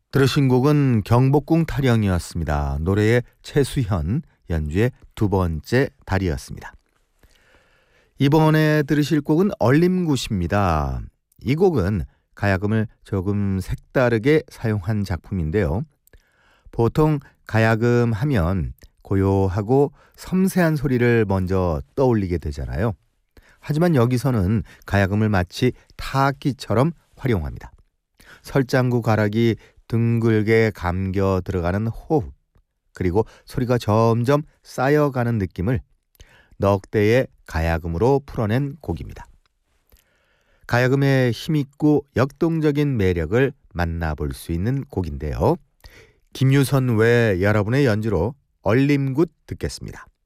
들으신 곡은 경복궁 타령이었습니다. 노래의 최수현, 연주의 두 번째 달이었습니다. 이번에 들으실 곡은 얼림굿입니다. 이 곡은 가야금을 조금 색다르게 사용한 작품인데요. 보통 가야금 하면 고요하고 섬세한 소리를 먼저 떠올리게 되잖아요. 하지만 여기서는 가야금을 마치 타악기처럼 활용합니다. 설장구 가락이 둥글게 감겨 들어가는 호흡, 그리고 소리가 점점 쌓여가는 느낌을 넉 대의 가야금으로 풀어낸 곡입니다. 가야금의 힘있고 역동적인 매력을 만나볼 수 있는 곡인데요. 김유선 외 여러분의 연주로 얼림굿 듣겠습니다.